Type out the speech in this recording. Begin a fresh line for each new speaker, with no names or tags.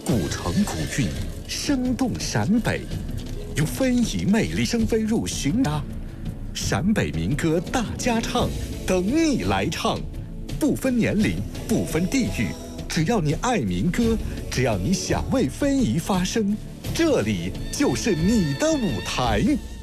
古城古韵，生动陕北，用非遗魅力声飞入寻达，陕北民歌大家唱，等你来唱，不分年龄，不分地域，只要你爱民歌，只要你想为非遗发声，这里就是你的舞台。